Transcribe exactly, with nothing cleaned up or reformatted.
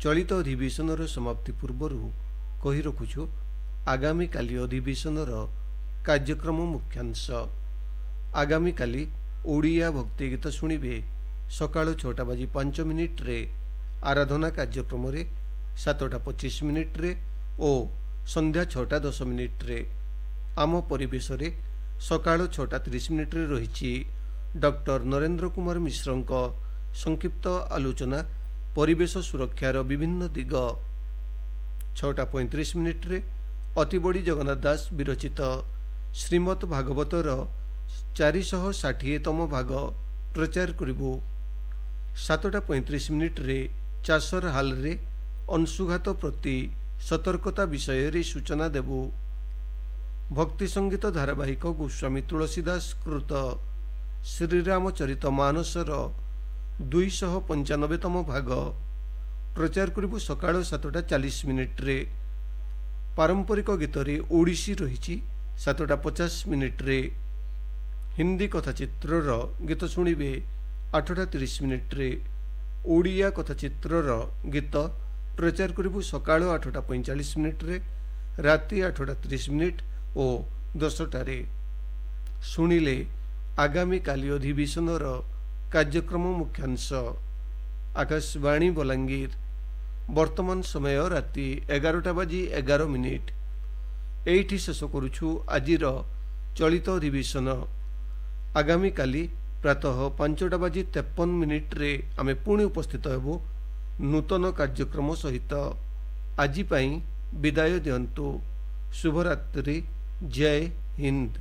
चलित अधिवेशन समाप्ति पूर्वर कही रखुछु आगामी काली अधिवेशन कार्यक्रम मुख्यांश। आगामी काली ओडिया भक्ति गीत शुणिबे सकाळ छटा बाजी पांच मिनिट रे आराधना कार्यक्रम रे सातटा पचीस मिनिट रे ओ संध्या छटा दस मिनिट रे आम परिवेश रे सकाळ छटा तीस मिनिट रे रही डॉक्टर नरेंद्र कुमार मिश्र संक्षिप्त आलोचना परिवेश सुरक्षार विभिन्न दिग। छटा पैंतीस मिनिट रे अति बड़ी जगन्नाथ दास विरचित श्रीमद् भागवतर चारिशह षाठिएतम भाग प्रचार करिबो। सातटा पैंतीस मिनिट रे चाषर हाल रे अंशुघात प्रति सतर्कता विषय रे सूचना देबो। भक्ति संगीत धारावाहिक गोस्वामी तुलसीदास कृत श्रीरामचरित मानसर दुईशह पंचानबेतम भाग प्रचार करिबो। सकाळ सातटा चालीस मिनिट रे पारंपरिक गीत रे ओडिसी रही सातटा पचास मिनिट रे हिंदी कथाचित्रर गीत शुणिबे। आठटा तीस मिनिट रे ओडिया कथाचित्रर गीत प्रचार करिबो। सकाळ आठटा पैंचाश मिनिट रे राति आठटा तीस मिनिट और दसटा रे शुणिले आगामी काली अधिवेशन कार्यक्रम मुख्यांश। आकाशवाणी बलांगीर वर्तमान समय राति एगारटा बाजी एगार मिनिट। एठी शेष करुछु आजिर चलित अधिवेशन। आगामी काली प्रातः पांचटा बाजी तेपन मिनिट रे आमे पुणी उपस्थित हेबो नूतन कार्यक्रम सहित। आजि पई विदाय दियंतु। शुभरात्रि। जय हिंद।